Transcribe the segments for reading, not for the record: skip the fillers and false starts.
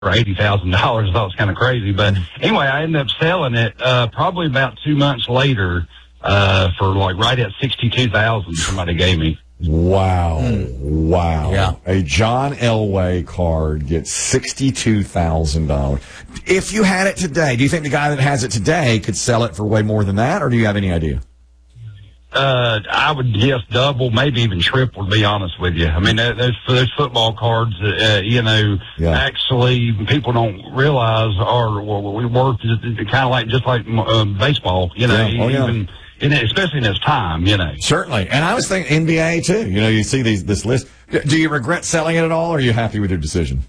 for $80,000. I thought it was kind of crazy. But anyway, I ended up selling it probably about 2 months later for like right at $62,000 somebody gave me. Wow. Wow. Yeah. A John Elway card gets $62,000. If you had it today, do you think the guy that has it today could sell it for way more than that, or do you have any idea? I would guess double, maybe even triple, to be honest with you. I mean, those football cards, actually people don't realize are worth kind of like, just like baseball, even especially in this time, Certainly. And I was thinking NBA too. You see this list. Do you regret selling it at all, or are you happy with your decision?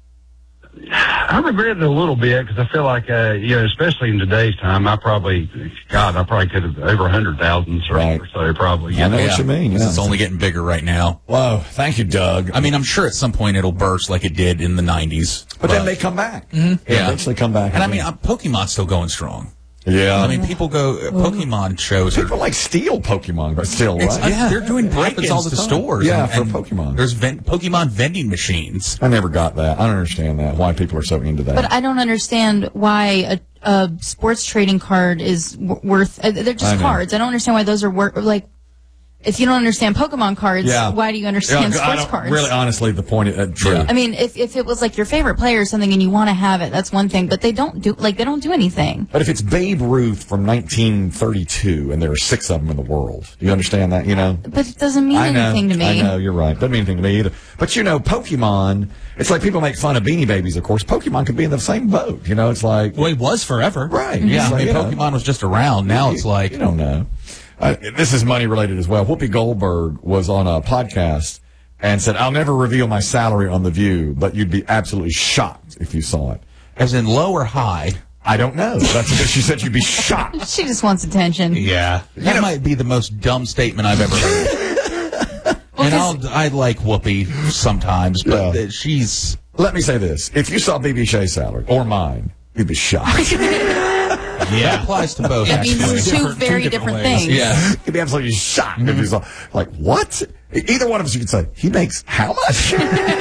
I regret it a little bit because I feel like, especially in today's time, I probably could have over 100,000 or so, probably. I know what you mean. It's only getting bigger right now. Whoa, thank you, Doug. I mean, I'm sure at some point it'll burst like it did in the 90s. But then they come back. Mm-hmm. They eventually come back. And I mean, Pokemon's still going strong. Yeah. I mean, people go, Pokemon shows. People like steal Pokemon, but still, right? They're doing break-ins all the stores. Yeah, for Pokemon. There's Pokemon vending machines. I never got that. I don't understand that, why people are so into that. But I don't understand why a sports trading card is worth, they're just cards. I don't understand why those are worth, like, if you don't understand Pokemon cards, why do you understand sports cards? Really, honestly, the point is true. I mean, if it was like your favorite player or something and you want to have it, that's one thing. But they don't do anything. But if it's Babe Ruth from 1932 and there are 6 of them in the world, do you understand that? But it doesn't mean anything to me. I know, you're right. Doesn't mean anything to me either. But Pokemon, it's like people make fun of Beanie Babies, of course. Pokemon could be in the same boat. It's like. Well, it was forever. Right. Yeah, I mean, Pokemon was just around. Now it's like. You don't know. This is money related as well. Whoopi Goldberg was on a podcast and said, "I'll never reveal my salary on The View, but you'd be absolutely shocked if you saw it." As in low or high? I don't know. That's what she said. You'd be shocked. She just wants attention. Yeah. That might be the most dumb statement I've ever heard. And I like Whoopi sometimes, but she's... Let me say this. If you saw BB Shea's salary, or mine, you'd be shocked. Yeah, that applies to both. It means two very different things. Yeah, you'd be absolutely shocked if you saw, like, what? Either one of us, you could say, he makes how much?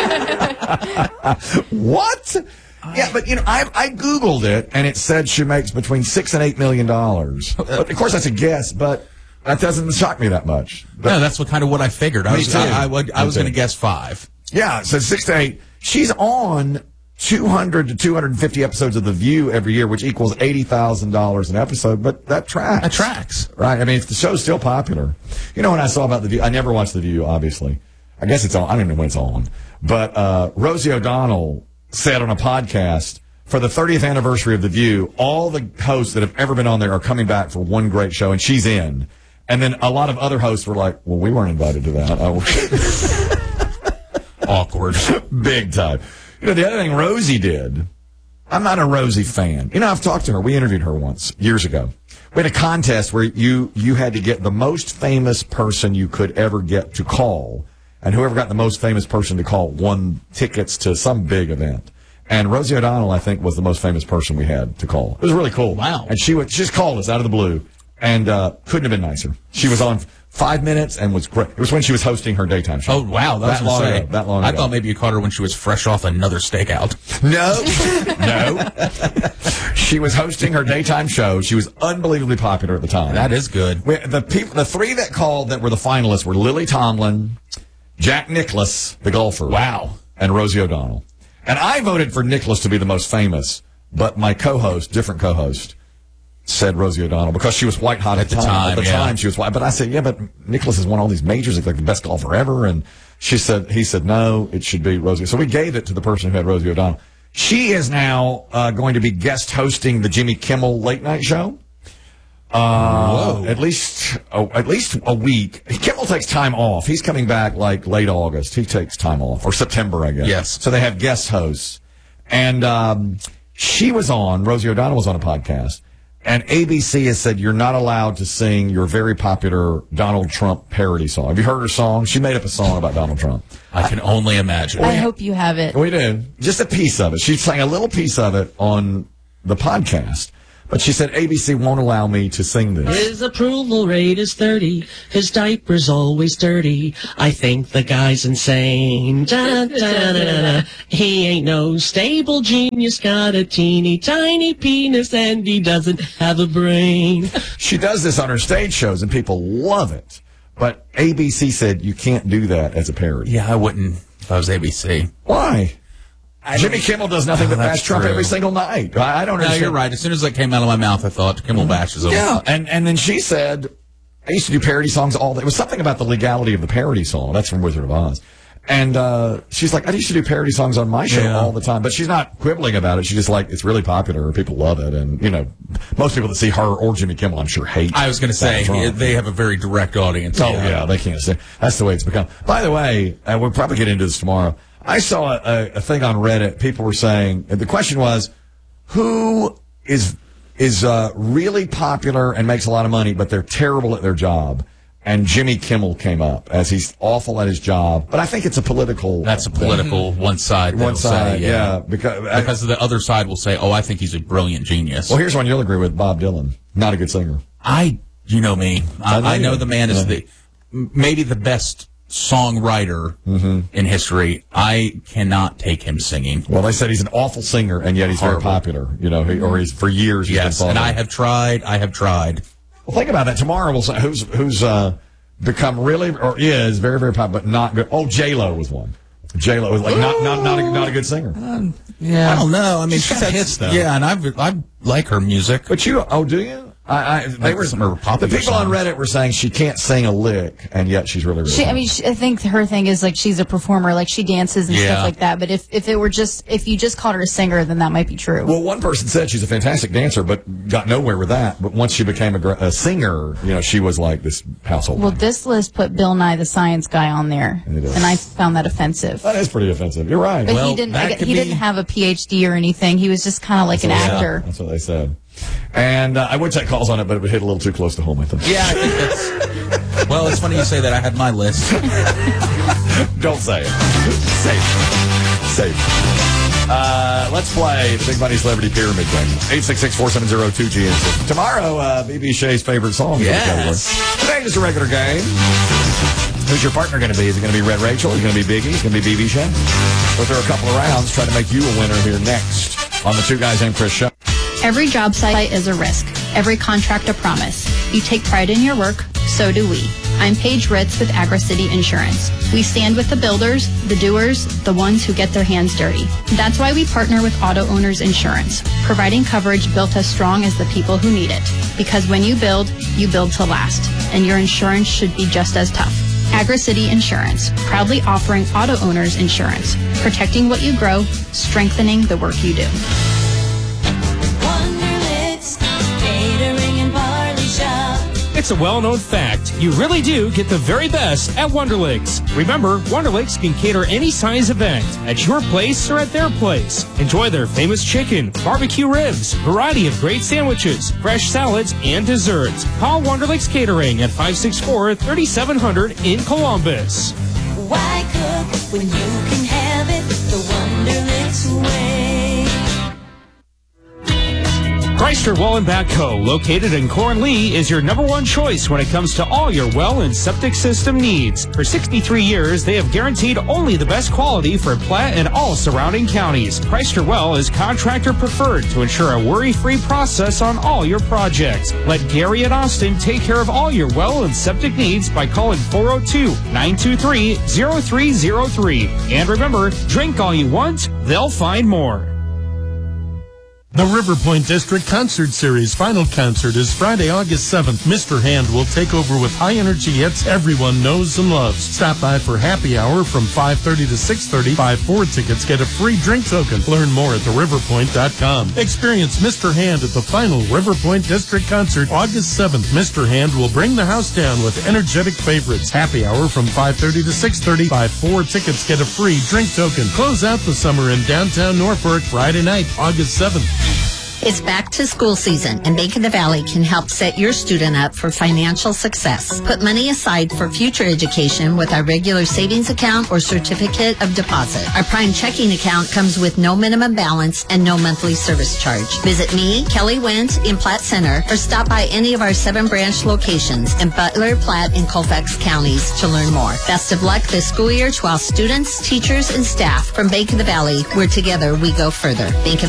What? Yeah, but I Googled it and it said she makes between $6 and $8 million. But of course, that's a guess, but that doesn't shock me that much. But, no, that's what I figured. I was going to guess 5. Yeah, so 6 to 8. She's on 200 to 250 episodes of The View every year, which equals $80,000 an episode, but that tracks. That tracks. Right? I mean, if the show's still popular. When I saw about The View, I never watched The View, obviously. I guess it's on. I don't know when it's on. But Rosie O'Donnell said on a podcast, for the 30th anniversary of The View, all the hosts that have ever been on there are coming back for one great show, and she's in. And then a lot of other hosts were like, well, we weren't invited to that. Awkward. Big time. The other thing Rosie did, I'm not a Rosie fan. I've talked to her. We interviewed her once, years ago. We had a contest where you had to get the most famous person you could ever get to call. And whoever got the most famous person to call won tickets to some big event. And Rosie O'Donnell, I think, was the most famous person we had to call. It was really cool. Wow. And she just called us out of the blue. And couldn't have been nicer. She was on 5 minutes and was great. It was when she was hosting her daytime show. Oh, wow. That long ago. I thought maybe you caught her when she was fresh off another stakeout. No. She was hosting her daytime show. She was unbelievably popular at the time. That is good. The 3 that called that were the finalists were Lily Tomlin, Jack Nicklaus, the golfer. Wow. And Rosie O'Donnell. And I voted for Nicklaus to be the most famous, but my different co-host, said Rosie O'Donnell because she was white hot at the time. At the time, she was white. But I said, yeah, but Nicklaus has won all these majors. He's like the best golfer ever. And he said, no, it should be Rosie. So we gave it to the person who had Rosie O'Donnell. She is now going to be guest hosting the Jimmy Kimmel Late Night Show. At least a week. Kimmel takes time off. He's coming back like late August. He takes time off, or September, I guess. Yes. So they have guest hosts. And Rosie O'Donnell was on a podcast. And ABC has said you're not allowed to sing your very popular Donald Trump parody song. Have you heard her song? She made up a song about Donald Trump. I can only imagine. I hope you have it. We do. Just a piece of it. She sang a little piece of it on the podcast. But she said ABC won't allow me to sing this. His approval rate is 30. His diaper's always dirty. I think the guy's insane. Da-da-da-da-da. He ain't no stable genius. Got a teeny tiny penis and he doesn't have a brain. She does this on her stage shows and people love it. But ABC said you can't do that as a parody. Yeah, I wouldn't if I was ABC. Why? Jimmy Kimmel does nothing but bash Trump every single night. I don't understand. No, you're right. As soon as that came out of my mouth, I thought Kimmel bashes over. Yeah, and then she said, I used to do parody songs all day. It was something about the legality of the parody song. That's from Wizard of Oz. And she's like, I used to do parody songs on my show all the time. But she's not quibbling about it. She's just like, it's really popular. People love it. And, most people that see her or Jimmy Kimmel, I'm sure, hate I was going to say, they have a very direct audience. Oh, yeah, they can't say. That's the way it's become. By the way, we'll probably get into this tomorrow. I saw a thing on Reddit. People were saying, the question was, who is really popular and makes a lot of money, but they're terrible at their job? And Jimmy Kimmel came up as he's awful at his job. But I think it's a political. That's a political one side. One side, say, yeah. Because the other side will say, oh, I think he's a brilliant genius. Well, here's one you'll agree with, Bob Dylan. Not a good singer. You know me. I know the man is maybe the best songwriter in history. I cannot take him singing. Well, they said he's an awful singer, and yet he's very popular. Or he's for years. Yes, and I have tried. Well, think about that. Tomorrow we'll say who's become really or is very, very popular, but not good. Oh, J-Lo was one. J-Lo was like not a good singer. I don't know. I mean, she's got hits though. Yeah, and I like her music. But do you? The people on Reddit were saying she can't sing a lick, and yet she's really, really I think her thing is like she's a performer, like she dances and stuff like that. But if you just called her a singer, then that might be true. Well, one person said she's a fantastic dancer, but got nowhere with that. But once she became a singer, she was like this household. Well, this list put Bill Nye the Science Guy on there, and I found that offensive. That is pretty offensive. You're right. But he didn't have a PhD or anything. He was just kind of like an actor. That's what they said. And I would take calls on it, but it would hit a little too close to home, I think. Yeah, I think that's... Well, it's funny you say that. I had my list. Don't say it. Safe. Let's play the Big Money Celebrity Pyramid game. 866-470-2GNC. Tomorrow, BB Shea's favorite song. Yes. Today is a regular game. Who's your partner going to be? Is it going to be Red Rachel? Is it going to be Biggie? Is it going to be BB Shea? We'll throw a couple of rounds, try to make you a winner here next on the Two Guys Named Chris show. Every job site is a risk. Every contract a promise. You take pride in your work, so do we. I'm Paige Ritz with AgriCity Insurance. We stand with the builders, the doers, the ones who get their hands dirty. That's why we partner with Auto Owners Insurance, providing coverage built as strong as the people who need it. Because when you build to last, and your insurance should be just as tough. AgriCity Insurance, proudly offering auto owners insurance, protecting what you grow, strengthening the work you do. It's a well-known fact. You really do get the very best at Wonderlicks. Remember, Wonderlicks can cater any size event at your place or at their place. Enjoy their famous chicken, barbecue ribs, variety of great sandwiches, fresh salads, and desserts. Call Wonderlicks Catering at 564-3700 in Columbus. Why cook when you can have it the Wonderlicks way? Chrysler Well and Backhoe, located in Cornlee, is your number one choice when it comes to all your well and septic system needs. For 63 years, they have guaranteed only the best quality for Platte and all surrounding counties. Chrysler Well is contractor preferred to ensure a worry-free process on all your projects. Let Gary and Austin take care of all your well and septic needs by calling 402-923-0303. And remember, drink all you want, they'll find more. The River Point District Concert Series final concert is Friday, August 7th. Mr. Hand will take over with high-energy hits everyone knows and loves. Stop by for happy hour from 5:30 to 6:30. Buy 4 tickets, get a free drink token. Learn more at theriverpoint.com. Experience Mr. Hand at the final River Point District Concert, August 7th. Mr. Hand will bring the house down with energetic favorites. Happy hour from 5:30 to 6:30. Buy 4 tickets, get a free drink token. Close out the summer in downtown Norfolk Friday night, August 7th. It's back to school season, and Bank of the Valley can help set your student up for financial success. Put money aside for future education with our regular savings account or certificate of deposit. Our Prime checking account comes with no minimum balance and no monthly service charge. Visit me, Kelly Wendt, in Platte Center, or stop by any of our 7 branch locations in Butler, Platte, and Colfax counties to learn more. Best of luck this school year to all students, teachers, and staff from Bank of the Valley, where together we go further. Bank of